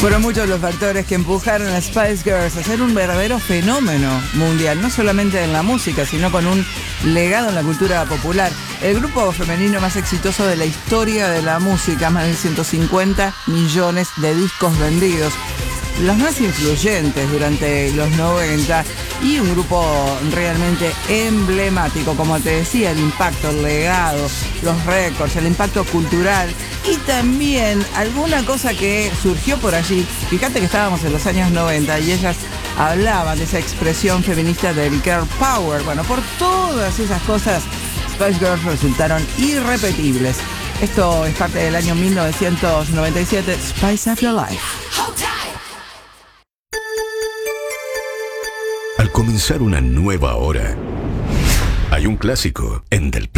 Fueron muchos los factores que empujaron a Spice Girls a ser un verdadero fenómeno mundial, no solamente en la música, sino con un legado en la cultura popular. El grupo femenino más exitoso de la historia de la música, más de 150 millones de discos vendidos. Los más influyentes durante los 90 y un grupo realmente emblemático, como te decía, el impacto, el legado, los récords, el impacto cultural y también alguna cosa que surgió por allí. Fíjate que estábamos en los años 90 y ellas hablaban de esa expresión feminista del girl power. Bueno, por todas esas cosas, Spice Girls resultaron irrepetibles. Esto es parte del año 1997, Spice Up Your Life. Al comenzar una nueva hora, hay un clásico en Del